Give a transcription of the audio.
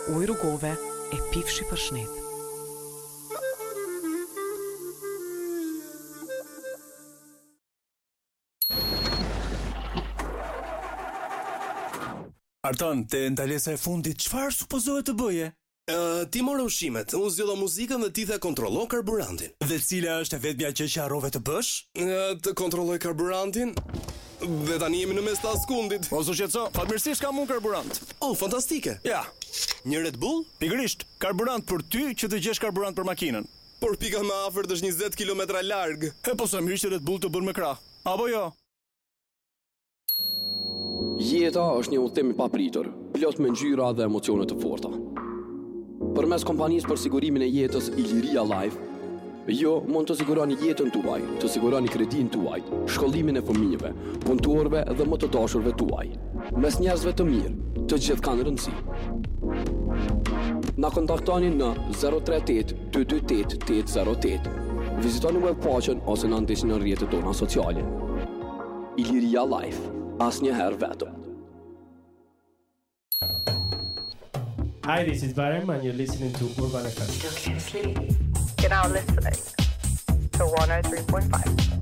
ujë rrugove e pifshi për shnet. Arton, te ndalesa e fundit, çfarë supozohet të bëje? Ti morë ushqimet, unë zgjodha muzikën dhe ti the kontrollo karburantin. Dhe cila është e vetmja gjë që harrove të bësh? Të kontrolloj karburantin dhe tani jemi në mes të askundit. Mos u shqetëso, fatmirësisht kam unë karburant. Oh, fantastike. Ja, Një Red Bull? pikërisht, karburant për ty që të gjesh karburant për makinën. Por pika më afërt është 20 kilometra larg. E po sa mirë që Red Bull të bën me krah. Apo jo? Jeta është një udhëtim i papritur, plot me ngjyra dhe emocione të forta. Përmes kompanisë për sigurimin e jetës Iliria Life, ju mund të siguroni jetën tuaj, të siguroni kredin tuaj, shkollimin e fëmijëve, punëtorëve dhe më të dashurve tuaj. Mes njerëzve të mirë, të gjithë kanë rëndësi. Na kontaktoni në 038 228 808. Vizitoni webfaqen ose na ndihni në rrjetet tona sociale. Iliria Life, asnjëherë vetëm. Hi, this is Barem and you're listening to Urban FM. You're now listening to 103.5.